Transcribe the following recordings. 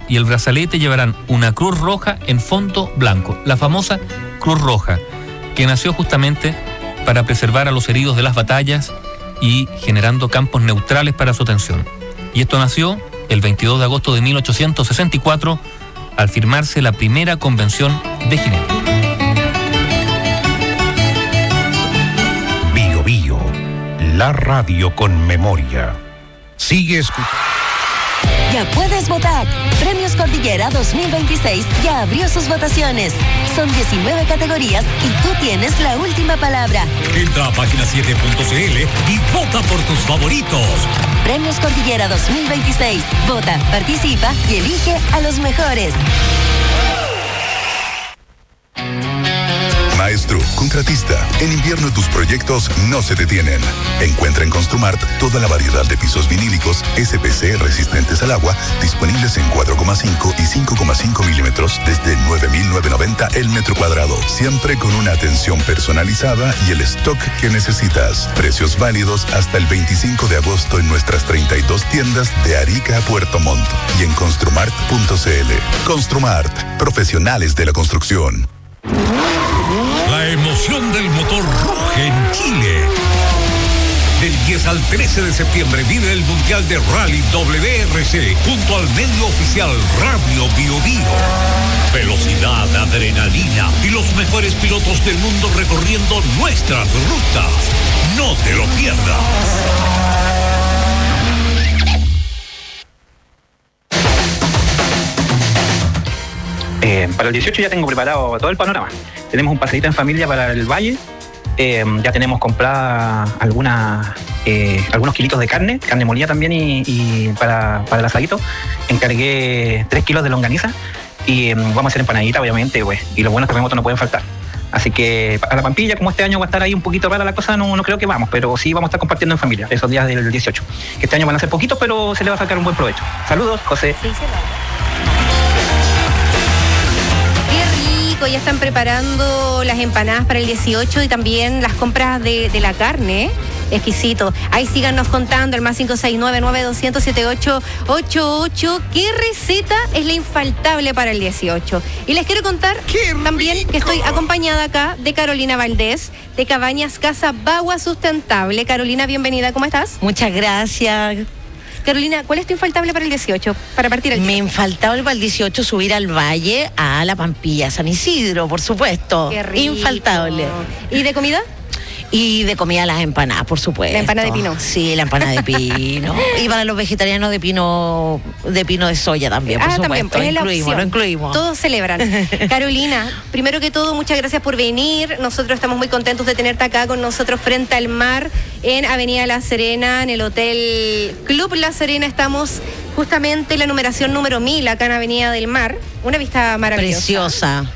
y el brazalete llevarán una cruz roja en fondo blanco, la famosa Cruz Roja, que nació justamente para preservar a los heridos de las batallas y generando campos neutrales para su atención. Y esto nació el 22 de agosto de 1864 al firmarse la primera convención de Ginebra. Bio Bio, la radio con memoria. Sigue escuchando. Ya puedes votar. Premios Cordillera 2026 ya abrió sus votaciones. Son 19 categorías y tú tienes la última palabra. Entra a página 7.cl y vota por tus favoritos. Premios Cordillera 2026. Vota, participa y elige a los mejores. Maestro, contratista, en invierno tus proyectos no se detienen. Encuentra en Construmart toda la variedad de pisos vinílicos SPC resistentes al agua, disponibles en 4,5 y 5,5 milímetros desde 9.990 el metro cuadrado. Siempre con una atención personalizada y el stock que necesitas. Precios válidos hasta el 25 de agosto en nuestras 32 tiendas de Arica a Puerto Montt y en construmart.cl. Construmart, profesionales de la construcción. La emoción del motor ruge en Chile. Del 10 al 13 de septiembre vive el Mundial de Rally WRC junto al medio oficial Radio Bio Bio. Velocidad, adrenalina y los mejores pilotos del mundo recorriendo nuestras rutas. No te lo pierdas. Para el 18 ya tengo preparado todo el panorama. Tenemos un paseíto en familia para el valle. Ya tenemos comprada algunos kilitos de carne molida también y para el asadito. Encargué 3 kilos de longaniza y vamos a hacer empanadita, obviamente, pues. Y los buenos terremotos no pueden faltar. Así que a la Pampilla, como este año va a estar ahí un poquito rara la cosa, no creo que vamos, pero sí vamos a estar compartiendo en familia esos días del 18. Que este año van a ser poquitos, pero se le va a sacar un buen provecho. Saludos, José. Sí, ya están preparando las empanadas para el 18 y también las compras de la carne. Exquisito. Ahí síganos contando el más 569-9200-7888. ¿Qué receta es la infaltable para el 18? Y les quiero contar también que estoy acompañada acá de Carolina Valdés, de Cabañas Casa Bagua Sustentable. Carolina, bienvenida, ¿cómo estás? Muchas gracias. Carolina, ¿cuál es tu infaltable para el 18? Para partir el Mi infaltable para el 18, subir al valle a la Pampilla, San Isidro, por supuesto. Qué rico. Infaltable. ¿Y de comida? Y de comida las empanadas, por supuesto. ¿La empanada de pino? Sí, la empanada de pino. Y para los vegetarianos de pino de soya también, por supuesto. También, lo incluimos. Todos celebran. Carolina, primero que todo, muchas gracias por venir. Nosotros estamos muy contentos de tenerte acá con nosotros frente al mar en Avenida La Serena, en el Hotel Club La Serena. Estamos justamente en la numeración número 1000, acá en Avenida del Mar. Una vista maravillosa. Preciosa.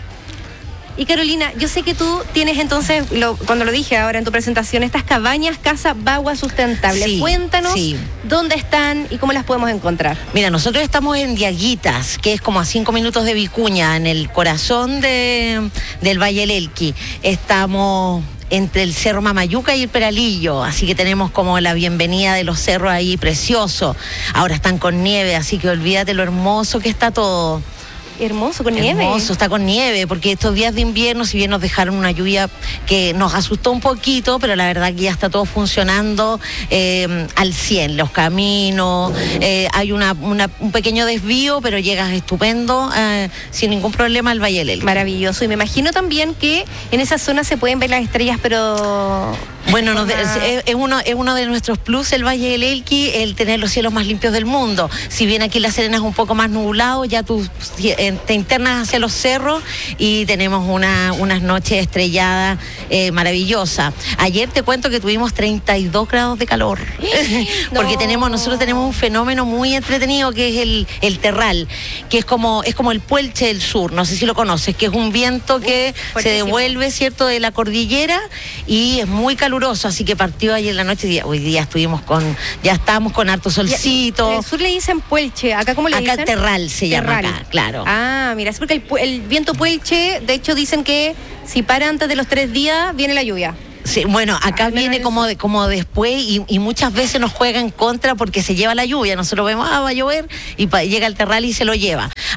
Y Carolina, yo sé que tú tienes entonces, cuando lo dije ahora en tu presentación, estas cabañas Casa Bagua Sustentable. Sí, cuéntanos dónde están y cómo las podemos encontrar. Mira, nosotros estamos en Diaguitas, que es como a 5 minutos de Vicuña, en el corazón del Valle del Elqui. Estamos entre el Cerro Mamayuca y el Peralillo, así que tenemos como la bienvenida de los cerros ahí, precioso. Ahora están con nieve, así que olvídate lo hermoso que está todo. Hermoso, con nieve. Hermoso, está con nieve, porque estos días de invierno, si bien nos dejaron una lluvia que nos asustó un poquito, pero la verdad que ya está todo funcionando al 100, los caminos, hay un pequeño desvío, pero llegas estupendo, sin ningún problema al Valle del Elqui. Maravilloso, y me imagino también que en esa zona se pueden ver las estrellas, pero... Bueno, es uno de nuestros plus el Valle del Elqui, el tener los cielos más limpios del mundo. Si bien aquí La Serena es un poco más nublado, ya tú te internas hacia los cerros y tenemos unas noches estrelladas maravillosas. Ayer te cuento que tuvimos 32 grados de calor, porque nosotros tenemos un fenómeno muy entretenido que es el terral, que es como el puelche del sur, no sé si lo conoces, que es un viento que se devuelve, ¿cierto?, de la cordillera y es muy caluroso. Así que partió ayer en la noche, hoy día estábamos con harto solcito. En el sur le dicen puelche, ¿acá cómo le dicen? Acá terral se llama acá, claro. Ah, mira, es porque el viento puelche, de hecho dicen que si para antes de los 3 días, viene la lluvia. Sí, bueno, acá viene como después y muchas veces nos juega en contra porque se lleva la lluvia. Nosotros vemos, va a llover y llega el terral y se lo lleva.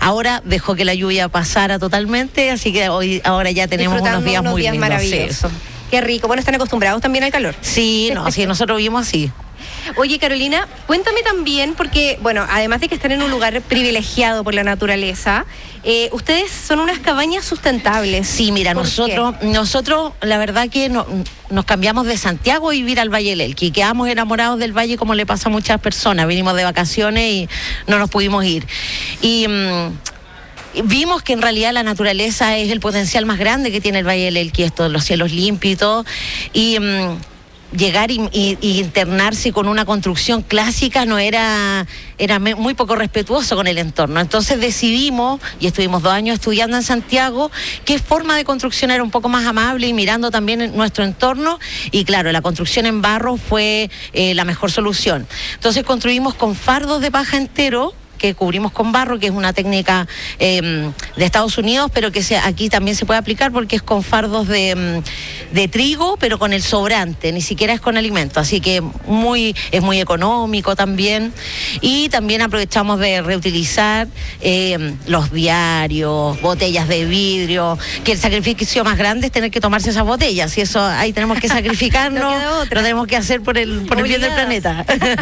Ahora dejó que la lluvia pasara totalmente, así que ahora ya tenemos unos días muy lindos. Maravillosos. Sí. Qué rico. Bueno, ¿están acostumbrados también al calor? Sí, no, sí, nosotros vivimos así. Oye, Carolina, cuéntame también, porque, bueno, además de que están en un lugar privilegiado por la naturaleza, ustedes son unas cabañas sustentables. Sí, mira, nosotros, la verdad que nos cambiamos de Santiago a vivir al Valle del Elqui, quedamos enamorados del valle como le pasa a muchas personas, vinimos de vacaciones y no nos pudimos ir. Y vimos que en realidad la naturaleza es el potencial más grande que tiene el Valle del Elqui, esto, los cielos limpios y todo, y llegar y internarse con una construcción clásica era muy poco respetuoso con el entorno. Entonces decidimos, y estuvimos 2 años estudiando en Santiago, qué forma de construcción era un poco más amable y mirando también nuestro entorno, y claro, la construcción en barro fue la mejor solución. Entonces construimos con fardos de paja entero, que cubrimos con barro, que es una técnica de Estados Unidos, pero que aquí también se puede aplicar porque es con fardos de trigo, pero con el sobrante, ni siquiera es con alimento, así que es muy económico también. Y también aprovechamos de reutilizar los diarios, botellas de vidrio, que el sacrificio más grande es tener que tomarse esas botellas, y eso ahí tenemos que sacrificarnos, lo tenemos que hacer por el bien del planeta.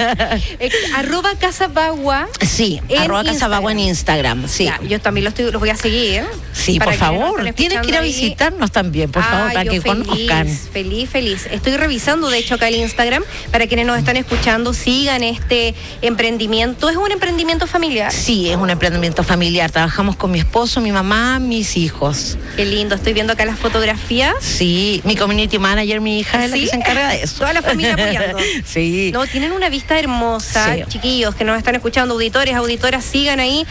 @casabagua. Sí. @casabagua en Instagram, sí. Ya, yo también los voy a seguir. Sí, por favor, tienes que ir a visitarnos también, por favor, para que conozcan. Feliz. Estoy revisando, de hecho, acá el Instagram, para quienes nos están escuchando, sigan este emprendimiento. ¿Es un emprendimiento familiar? Sí, es un emprendimiento familiar. Trabajamos con mi esposo, mi mamá, mis hijos. Qué lindo, estoy viendo acá las fotografías. Sí, mi community manager, mi hija, es la que se encarga de eso. Toda la familia apoyando. Sí. No, tienen una vista hermosa, sí. Chiquillos que nos están escuchando, auditoras, sigan ahí,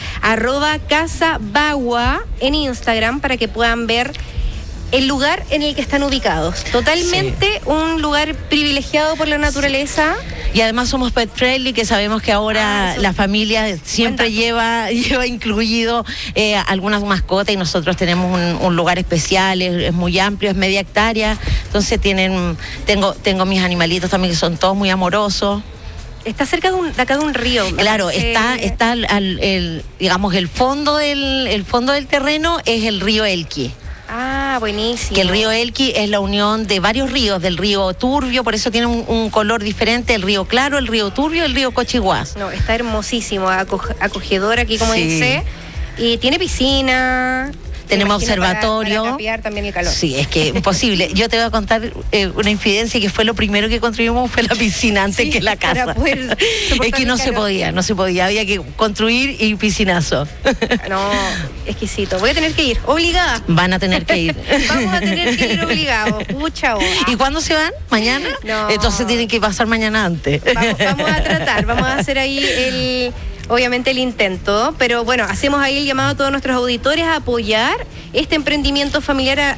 @casabagua en Instagram, para que puedan ver el lugar en el que están ubicados. Totalmente un lugar privilegiado por la naturaleza. Y además somos pet friendly, que sabemos que ahora la familia siempre lleva incluido algunas mascotas, y nosotros tenemos un lugar especial, es muy amplio, es media hectárea, entonces tengo mis animalitos también, que son todos muy amorosos. Está cerca de acá de un río. Claro, está digamos, el fondo del terreno es el río Elqui. Ah, buenísimo. Que el río Elqui es la unión de varios ríos, del río Turbio, por eso tiene un color diferente, el río Claro, el río Turbio y el río Cochiguás. No, está hermosísimo, acogedor aquí, como dice, y tiene piscina. Tenemos observatorio. Para capear también el calor. Sí, es que imposible. Yo te voy a contar una infidencia, que fue lo primero que construimos, fue la piscina antes que la casa. Es que no se podía, había que construir y piscinazo. No, exquisito. Voy a tener que ir, obligada. Van a tener que ir. Vamos a tener que ir obligados. Pucha. ¿Y cuándo se van? ¿Mañana? No. Entonces tienen que pasar mañana antes. Vamos a hacer ahí obviamente el intento, pero bueno, hacemos ahí el llamado a todos nuestros auditores a apoyar este emprendimiento familiar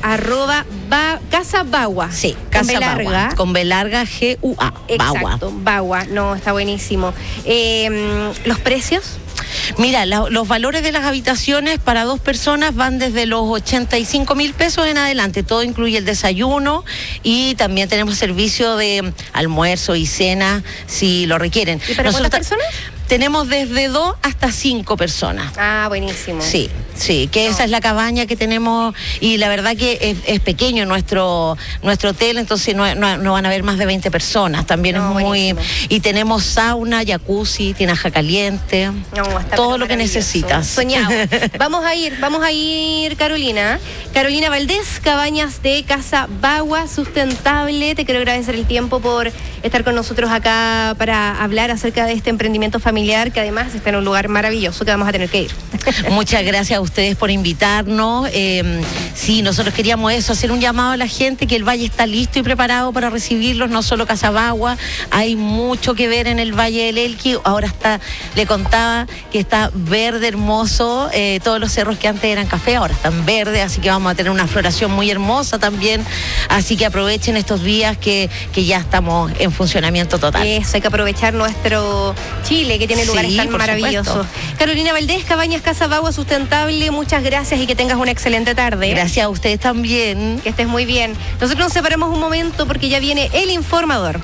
@casabagua. Sí, Casabagua. Con B larga, GUA. Exacto, Bagua. No, está buenísimo. ¿Los precios? Mira, los valores de las habitaciones para 2 personas van desde los 85.000 pesos en adelante. Todo incluye el desayuno, y también tenemos servicio de almuerzo y cena si lo requieren. ¿Y para cuántas personas? Tenemos desde 2 hasta 5 personas. Ah, buenísimo. Sí, que esa es la cabaña que tenemos, y la verdad que es pequeño nuestro hotel, entonces no van a haber más de 20 personas. También es muy... Buenísimo. Y tenemos sauna, jacuzzi, tinaja caliente, todo lo que necesitas. Soñado. Vamos a ir, Carolina. Carolina Valdés, Cabañas de Casabagua Sustentable. Te quiero agradecer el tiempo por estar con nosotros acá para hablar acerca de este emprendimiento familiar, que además está en un lugar maravilloso que vamos a tener que ir. Muchas gracias a ustedes por invitarnos. Sí, nosotros queríamos hacer un llamado a la gente, que el valle está listo y preparado para recibirlos, no solo Casabagua, hay mucho que ver en el Valle del Elqui. Ahora le contaba que está verde, hermoso, todos los cerros que antes eran café ahora están verdes, así que vamos a tener una floración muy hermosa también, así que aprovechen estos días que ya estamos en funcionamiento total. Eso, hay que aprovechar nuestro Chile, que tiene lugares tan maravillosos. Carolina Valdés, Cabañas Casabagua Sustentable, muchas gracias y que tengas una excelente tarde. Gracias a ustedes también. Que estés muy bien. Nosotros nos separamos un momento porque ya viene el informador.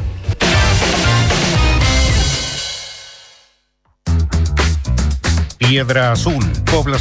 Piedra Azul, población.